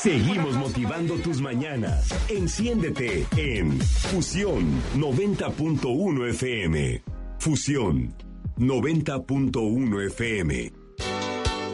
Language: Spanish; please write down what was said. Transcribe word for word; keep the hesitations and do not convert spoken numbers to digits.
Seguimos motivando tus mañanas. Enciéndete en Fusión noventa punto uno F M. Fusión noventa punto uno F M.